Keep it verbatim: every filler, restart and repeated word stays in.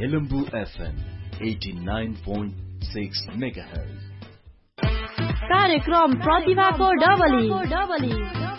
Helambu FM eighty nine point six megahertz. कार्यक्रम प्रतिभाको डबली